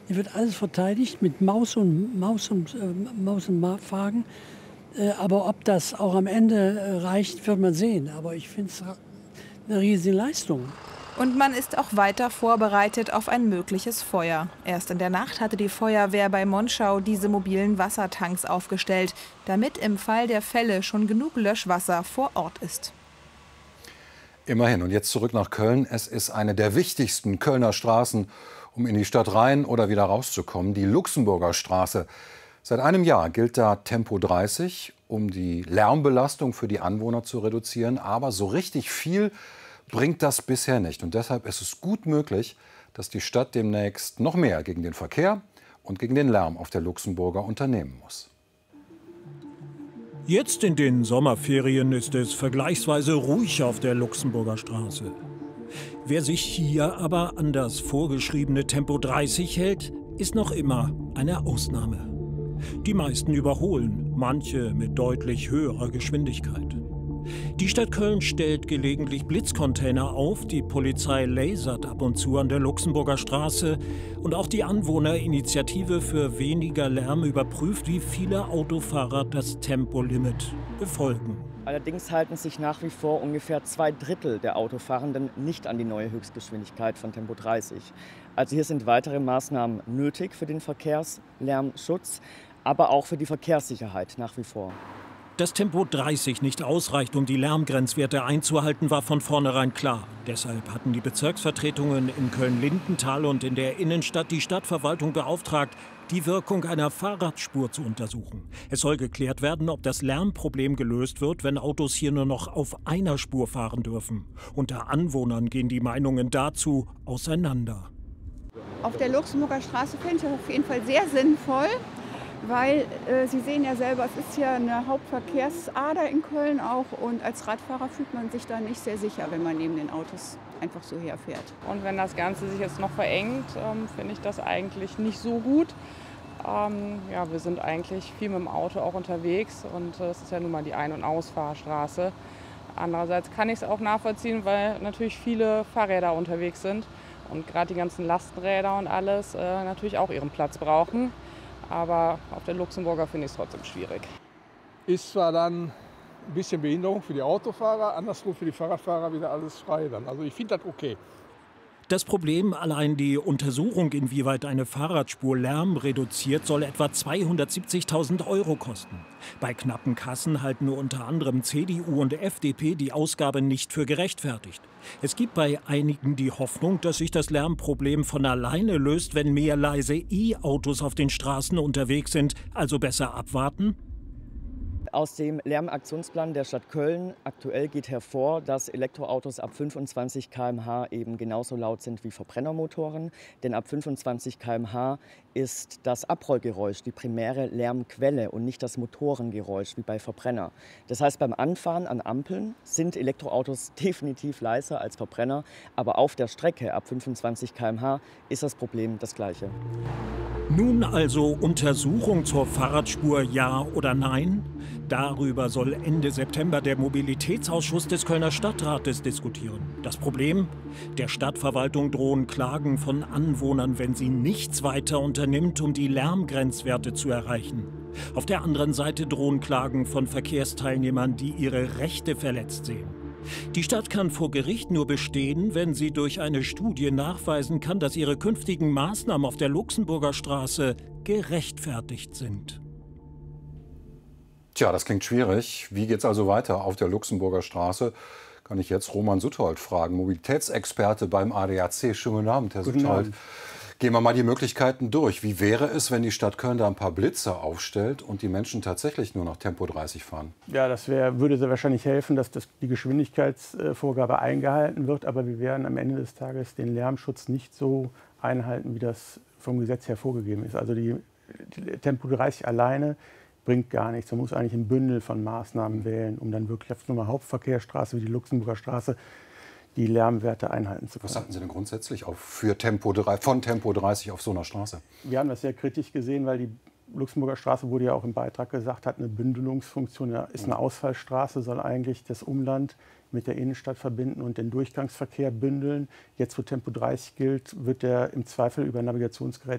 Hier wird alles verteidigt mit Maus und Fragen. Aber ob das auch am Ende reicht, wird man sehen. Aber ich finde es eine riesige Leistung. Und man ist auch weiter vorbereitet auf ein mögliches Feuer. Erst in der Nacht hatte die Feuerwehr bei Monschau diese mobilen Wassertanks aufgestellt, damit im Fall der Fälle schon genug Löschwasser vor Ort ist. Immerhin. Und jetzt zurück nach Köln. Es ist eine der wichtigsten Kölner Straßen, um in die Stadt rein oder wieder rauszukommen, die Luxemburger Straße. Seit einem Jahr gilt da Tempo 30, um die Lärmbelastung für die Anwohner zu reduzieren. Aber so richtig viel bringt das bisher nicht. Und deshalb ist es gut möglich, dass die Stadt demnächst noch mehr gegen den Verkehr und gegen den Lärm auf der Luxemburger unternehmen muss. Jetzt in den Sommerferien ist es vergleichsweise ruhig auf der Luxemburger Straße. Wer sich hier aber an das vorgeschriebene Tempo 30 hält, ist noch immer eine Ausnahme. Die meisten überholen, manche mit deutlich höherer Geschwindigkeit. Die Stadt Köln stellt gelegentlich Blitzcontainer auf, die Polizei lasert ab und zu an der Luxemburger Straße und auch die Anwohnerinitiative für weniger Lärm überprüft, wie viele Autofahrer das Tempolimit befolgen. Allerdings halten sich nach wie vor ungefähr 2/3 der Autofahrenden nicht an die neue Höchstgeschwindigkeit von Tempo 30. Also hier sind weitere Maßnahmen nötig für den Verkehrslärmschutz, aber auch für die Verkehrssicherheit nach wie vor. Dass Tempo 30 nicht ausreicht, um die Lärmgrenzwerte einzuhalten, war von vornherein klar. Deshalb hatten die Bezirksvertretungen in Köln-Lindenthal und in der Innenstadt die Stadtverwaltung beauftragt, die Wirkung einer Fahrradspur zu untersuchen. Es soll geklärt werden, ob das Lärmproblem gelöst wird, wenn Autos hier nur noch auf einer Spur fahren dürfen. Unter Anwohnern gehen die Meinungen dazu auseinander. Auf der Luxemburger Straße finde ich das auf jeden Fall sehr sinnvoll. Weil Sie sehen ja selber, es ist ja eine Hauptverkehrsader in Köln auch und als Radfahrer fühlt man sich da nicht sehr sicher, wenn man neben den Autos einfach so herfährt. Und wenn das Ganze sich jetzt noch verengt, finde ich das eigentlich nicht so gut. Ja, wir sind eigentlich viel mit dem Auto auch unterwegs und es ist ja nun mal die Ein- und Ausfahrstraße. Andererseits kann ich es auch nachvollziehen, weil natürlich viele Fahrräder unterwegs sind und gerade die ganzen Lastenräder und alles natürlich auch ihren Platz brauchen. Aber auf der Luxemburger finde ich es trotzdem schwierig. Ist zwar dann ein bisschen Behinderung für die Autofahrer, andersrum für die Fahrradfahrer wieder alles frei dann. Also ich finde das okay. Das Problem, allein die Untersuchung, inwieweit eine Fahrradspur Lärm reduziert, soll etwa 270.000 € kosten. Bei knappen Kassen halten unter anderem CDU und FDP die Ausgabe nicht für gerechtfertigt. Es gibt bei einigen die Hoffnung, dass sich das Lärmproblem von alleine löst, wenn mehr leise E-Autos auf den Straßen unterwegs sind. Also besser abwarten? Aus dem Lärmaktionsplan der Stadt Köln aktuell geht hervor, dass Elektroautos ab 25 km/h eben genauso laut sind wie Verbrennermotoren. Denn ab 25 km/h ist das Abrollgeräusch die primäre Lärmquelle und nicht das Motorengeräusch wie bei Verbrenner. Das heißt, beim Anfahren an Ampeln sind Elektroautos definitiv leiser als Verbrenner. Aber auf der Strecke ab 25 km/h ist das Problem das gleiche. Nun also Untersuchung zur Fahrradspur, ja oder nein? Darüber soll Ende September der Mobilitätsausschuss des Kölner Stadtrates diskutieren. Das Problem? Der Stadtverwaltung drohen Klagen von Anwohnern, wenn sie nichts weiter unternimmt, um die Lärmgrenzwerte zu erreichen. Auf der anderen Seite drohen Klagen von Verkehrsteilnehmern, die ihre Rechte verletzt sehen. Die Stadt kann vor Gericht nur bestehen, wenn sie durch eine Studie nachweisen kann, dass ihre künftigen Maßnahmen auf der Luxemburger Straße gerechtfertigt sind. Tja, das klingt schwierig. Wie geht's also weiter auf der Luxemburger Straße? Kann ich jetzt Roman Suthold fragen, Mobilitätsexperte beim ADAC. Schönen guten Abend, Herr Suthold. Gehen wir mal die Möglichkeiten durch. Wie wäre es, wenn die Stadt Köln da ein paar Blitze aufstellt und die Menschen tatsächlich nur noch Tempo 30 fahren? Ja, das würde sehr wahrscheinlich helfen, dass die Geschwindigkeitsvorgabe eingehalten wird. Aber wir werden am Ende des Tages den Lärmschutz nicht so einhalten, wie das vom Gesetz her vorgegeben ist. Also die Tempo 30 alleine bringt gar nichts. Man muss eigentlich ein Bündel von Maßnahmen wählen, um dann wirklich auf so einer Hauptverkehrsstraße wie die Luxemburger Straße die Lärmwerte einhalten zu können. Was halten Sie denn grundsätzlich von Tempo 30 auf so einer Straße? Wir haben das sehr kritisch gesehen, weil die Luxemburger Straße, wurde ja auch im Beitrag gesagt, hat eine Bündelungsfunktion. Ja, ist eine Ausfallstraße, soll eigentlich das Umland mit der Innenstadt verbinden und den Durchgangsverkehr bündeln. Jetzt, wo Tempo 30 gilt, wird der im Zweifel über Navigationsgerät